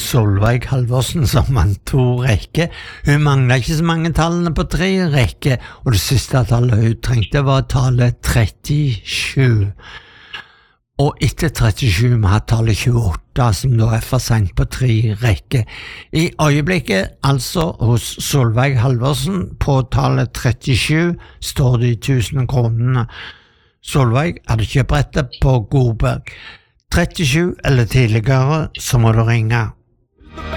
Solveig Halvorsen som vant 2 rekker. Hun manglet ikke så mange tallene på 3 rekker, og det siste tallet hun trengte var tallet 37. Og etter 37 vi har tallet 28, som da er for sent på 3 rekker. I øyeblikket, altså hos Solveig Halvorsen, på tallet 37 står de 1000 kronene. Solveig hadde kjøpt brettet på Godberg. 37 eller tidligere, så må du ringe.